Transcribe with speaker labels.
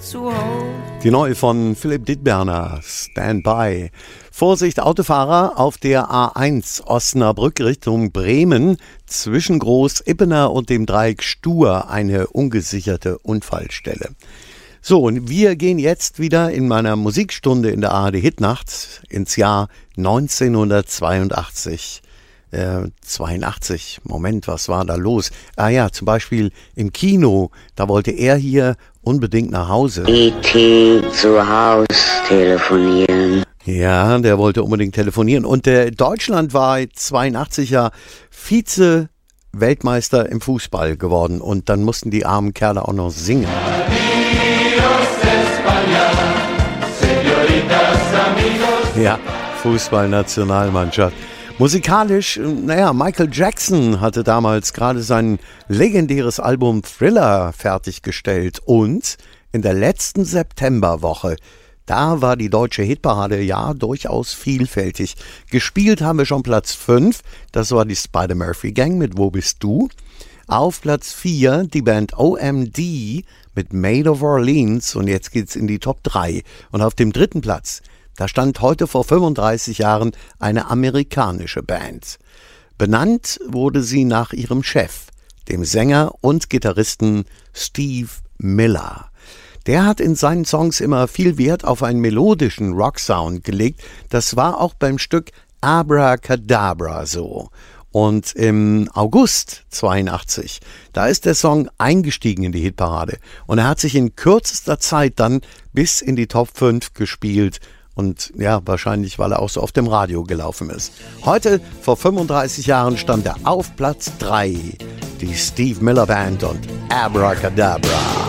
Speaker 1: Die neue von Philipp Dittberner, Stand By. Vorsicht, Autofahrer auf der A1 Osnabrück Richtung Bremen. Zwischen Groß-Ippener und dem Dreieck Stur eine ungesicherte Unfallstelle. So, und wir gehen jetzt wieder in meiner Musikstunde in der ARD Hitnacht ins Jahr 1982. 82, Moment, was war da los? Ah ja, zum Beispiel im Kino, da wollte er hier unbedingt nach Hause.
Speaker 2: E.T. zu Haus telefonieren.
Speaker 1: Ja, der wollte unbedingt telefonieren. Und Deutschland war 82 ja Vize-Weltmeister im Fußball geworden. Und dann mussten die armen Kerle auch noch singen. Ja, Fußballnationalmannschaft. Musikalisch, Michael Jackson hatte damals gerade sein legendäres Album Thriller fertiggestellt und in der letzten Septemberwoche, da war die deutsche Hitparade ja durchaus vielfältig. Gespielt haben wir schon Platz 5, das war die Spider-Murphy Gang mit Wo bist du? Auf Platz 4 die Band OMD mit Made of Orleans und jetzt geht's in die Top 3. Und auf dem 3. Platz, da stand heute vor 35 Jahren eine amerikanische Band. Benannt wurde sie nach ihrem Chef, dem Sänger und Gitarristen Steve Miller. Der hat in seinen Songs immer viel Wert auf einen melodischen Rocksound gelegt. Das war auch beim Stück Abracadabra so. Und im August 82, da ist der Song eingestiegen in die Hitparade. Und er hat sich in kürzester Zeit dann bis in die Top 5 gespielt. Und ja, wahrscheinlich, weil er auch so auf dem Radio gelaufen ist. Heute, vor 35 Jahren, stand er auf Platz 3. Die Steve Miller Band und Abracadabra.